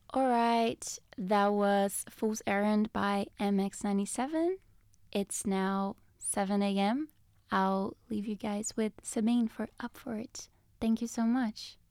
All right, that was Fool's Errand by MX97. It's now 7 a.m. I'll leave you guys with Sabine for Up For It. Thank you so much.